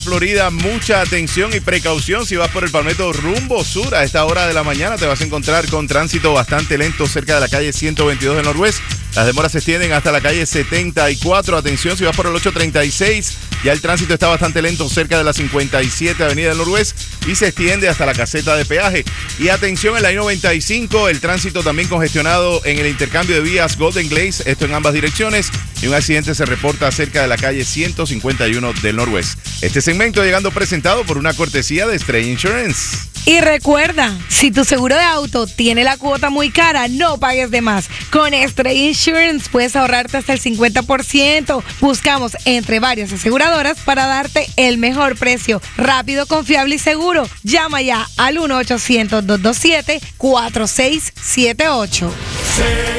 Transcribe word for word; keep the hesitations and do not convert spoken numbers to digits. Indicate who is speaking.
Speaker 1: Florida, mucha atención y precaución si vas por el Palmetto rumbo sur. A esta hora de la mañana te vas a encontrar con tránsito bastante lento cerca de la calle ciento veintidós del Norwest. Las demoras se extienden hasta la calle setenta y cuatro. Atención si vas por el ochocientos treinta y seis. Ya el tránsito está bastante lento cerca de la cincuenta y siete Avenida del Norwest y se extiende hasta la caseta de peaje. Y atención en la I noventa y cinco, el tránsito también congestionado en el intercambio de vías Golden Glaze, esto en ambas direcciones. Y un accidente se reporta cerca de la calle ciento cincuenta y uno del Norwest. Este segmento llegando presentado por una cortesía de Stray Insurance.
Speaker 2: Y recuerda, si tu seguro de auto tiene la cuota muy cara, no pagues de más. Con Stray Insurance puedes ahorrarte hasta el cincuenta por ciento. Buscamos entre varias aseguradoras para darte el mejor precio. Rápido, confiable y seguro. Llama ya al uno ochocientos, dos dos siete, cuatro seis siete ocho.